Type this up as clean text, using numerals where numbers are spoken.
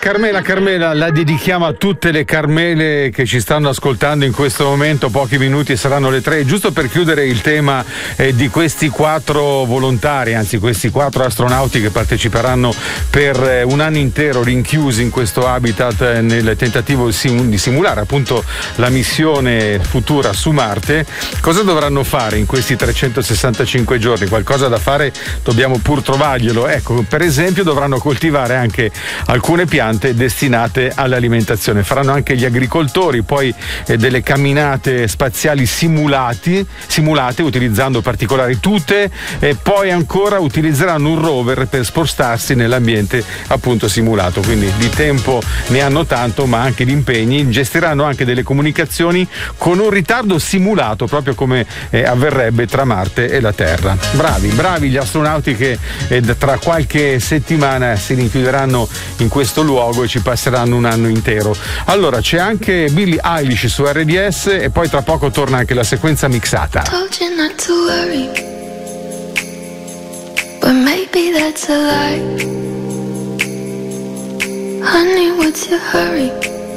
Carmela, la dedichiamo a tutte le Carmele che ci stanno ascoltando in questo momento, pochi minuti saranno le 3, giusto per chiudere il tema di questi 4 volontari, anzi questi 4 astronauti che parteciperanno per un anno intero rinchiusi in questo habitat nel tentativo di simulare appunto la missione futura su Marte. Cosa dovranno fare in questi 365 giorni? Qualcosa da fare dobbiamo pur trovarglielo. Ecco, per esempio dovranno coltivare anche alcune piante destinate all'alimentazione. Faranno anche gli agricoltori poi delle camminate spaziali simulate utilizzando particolari tute, e poi ancora utilizzeranno un rover per spostarsi nell'ambiente appunto simulato. Quindi di tempo ne hanno tanto, ma anche di impegni. Gestiranno anche delle comunicazioni con un ritardo simulato, proprio come avverrebbe tra Marte e la Terra. Bravi gli astronauti che tra qualche settimana si rinchiuderanno in questo luogo e ci passeranno un anno intero. Allora c'è anche Billie Eilish su RDS e poi tra poco torna anche la sequenza mixata. Told you not to worry, but maybe that's a lie. Honey, what's your hurry?